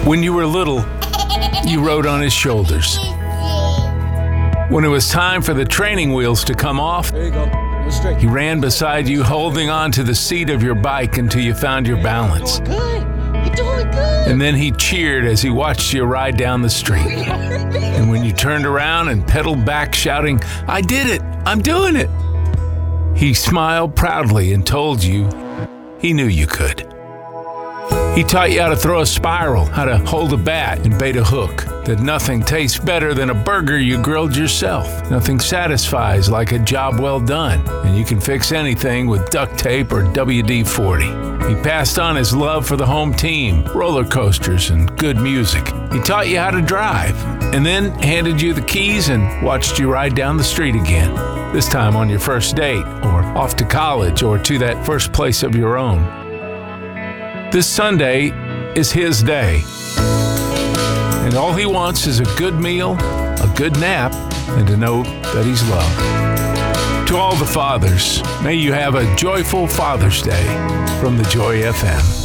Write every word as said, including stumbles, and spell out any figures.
When you were little, you rode on his shoulders. When it was time for the training wheels to come off, There you go. Go straight. he ran beside you, holding on to the seat of your bike until you found your balance. You're doing good. You're doing good. And then he cheered as he watched you ride down the street. And when you turned around and pedaled back shouting, "I did it! I'm doing it!" he smiled proudly and told you he knew you could. He taught you how to throw a spiral, how to hold a bat and bait a hook, that nothing tastes better than a burger you grilled yourself. Nothing satisfies like a job well done, and you can fix anything with duct tape or W D forty. He passed on his love for the home team, roller coasters, and good music. He taught you how to drive, and then handed you the keys and watched you ride down the street again, this time on your first date, or off to college, or to that first place of your own. This Sunday is his day, and all he wants is a good meal, a good nap, and to know that he's loved. To all the fathers, may you have a joyful Father's Day from the Joy F M.